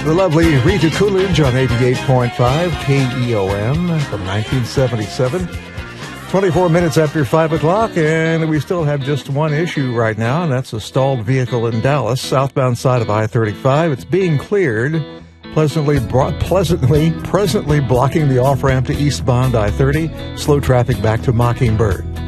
The lovely Rita Coolidge on 88.5 KEOM from 1977. 24 minutes after 5 o'clock, and we still have just one issue right now, and that's a stalled vehicle in Dallas, southbound side of I-35. It's being cleared, presently blocking the off-ramp to eastbound I-30. Slow traffic back to Mockingbird.